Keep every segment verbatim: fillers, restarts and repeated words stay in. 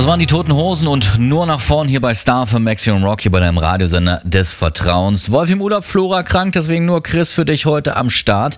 Das waren die Toten Hosen und nur nach vorn hier bei Star für Maximum Rock, hier bei deinem Radiosender des Vertrauens. Wolf im Urlaub, Flora krank, deswegen nur Chris für dich heute am Start.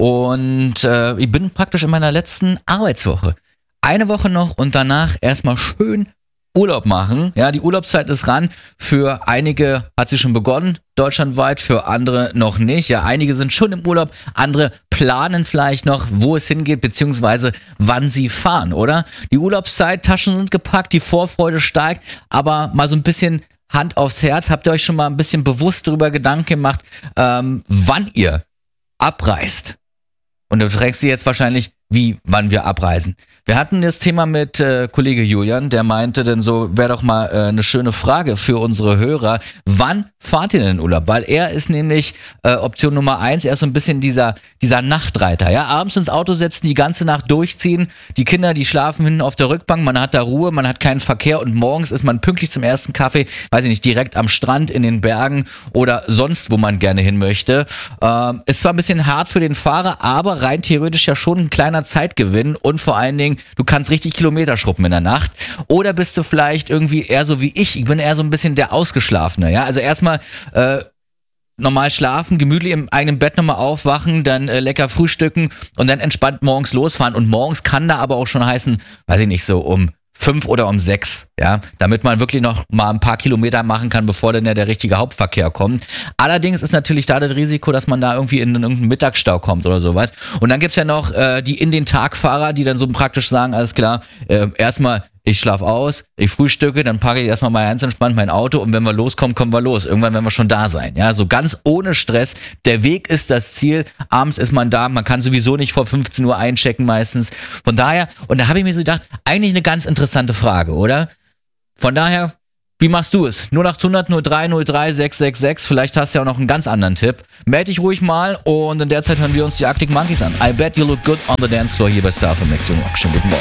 Und äh, ich bin praktisch in meiner letzten Arbeitswoche. Eine Woche noch und danach erstmal schön Urlaub machen. Ja, die Urlaubszeit ist ran. Für einige hat sie schon begonnen, deutschlandweit, für andere noch nicht. Ja, einige sind schon im Urlaub, andere planen vielleicht noch, wo es hingeht, beziehungsweise wann sie fahren, oder? Die Urlaubszeit, Taschen sind gepackt, die Vorfreude steigt, aber mal so ein bisschen Hand aufs Herz. Habt ihr euch schon mal ein bisschen bewusst darüber Gedanken gemacht, ähm, wann ihr abreist? Und du fragst dich jetzt wahrscheinlich, wie, wann wir abreisen. Wir hatten das Thema mit äh, Kollege Julian, der meinte denn so, wäre doch mal äh, eine schöne Frage für unsere Hörer. Wann fahrt ihr denn in den Urlaub? Weil er ist nämlich äh, Option Nummer eins, er ist so ein bisschen dieser dieser Nachtreiter. Ja, abends ins Auto setzen, die ganze Nacht durchziehen. Die Kinder, die schlafen hinten auf der Rückbank, man hat da Ruhe, man hat keinen Verkehr und morgens ist man pünktlich zum ersten Kaffee, weiß ich nicht, direkt am Strand, in den Bergen oder sonst, wo man gerne hin möchte. Ähm, ist zwar ein bisschen hart für den Fahrer, aber rein theoretisch ja schon ein kleiner Zeitgewinn und vor allen Dingen, du kannst richtig Kilometer schruppen in der Nacht. Oder bist du vielleicht irgendwie eher so wie ich, ich bin eher so ein bisschen der Ausgeschlafene, ja, also erstmal äh, normal schlafen, gemütlich im eigenen Bett nochmal aufwachen, dann äh, lecker frühstücken und dann entspannt morgens losfahren und morgens kann da aber auch schon heißen, weiß ich nicht, so um fünf oder um sechs, ja, damit man wirklich noch mal ein paar Kilometer machen kann, bevor dann ja der richtige Hauptverkehr kommt. Allerdings ist natürlich da das Risiko, dass man da irgendwie in irgendeinen Mittagsstau kommt oder sowas. Und dann gibt's ja noch äh, die in den Tag-Fahrer, die dann so praktisch sagen, alles klar, äh, erstmal ich schlaf aus, ich frühstücke, dann packe ich erstmal mal ganz entspannt mein Auto und wenn wir loskommen, kommen wir los. Irgendwann werden wir schon da sein. Ja, so ganz ohne Stress. Der Weg ist das Ziel. Abends ist man da. Man kann sowieso nicht vor fünfzehn Uhr einchecken meistens. Von daher, und da habe ich mir so gedacht, eigentlich eine ganz interessante Frage, oder? Von daher, wie machst du es? null acht hundert null drei null drei sechs sechs sechs. Vielleicht hast du ja auch noch einen ganz anderen Tipp. Meld dich ruhig mal und in der Zeit hören wir uns die Arctic Monkeys an. I bet you look good on the dance floor hier bei Star für Maximum Rock. Schönen guten Morgen.